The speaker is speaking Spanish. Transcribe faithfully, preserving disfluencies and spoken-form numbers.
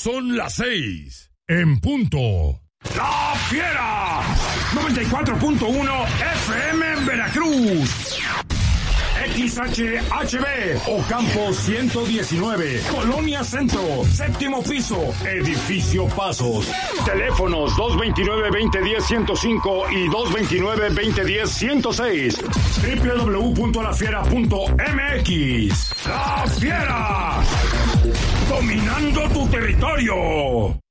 son las seis, en punto. ¡La Fiera! noventa y cuatro punto uno F M en Veracruz. X H H B, Ocampo ciento diecinueve, Colonia Centro, séptimo piso, Edificio Pasos. Teléfonos dos veintinueve, veinte diez, ciento cinco y dos veintinueve, veinte diez, ciento seis. doble u doble u doble u punto la fiera punto m x. ¡La Fiera! Dominando tu territorio.